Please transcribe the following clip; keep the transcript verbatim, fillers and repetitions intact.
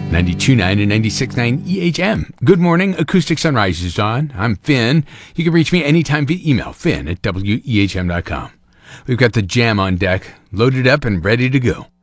ninety-two point nine and ninety-six point nine E H M. Good morning, Acoustic Sunrise is on. I'm Finn. You can reach me anytime via email, finn at W E H M dot com. We've got the jam on deck, loaded up and ready to go.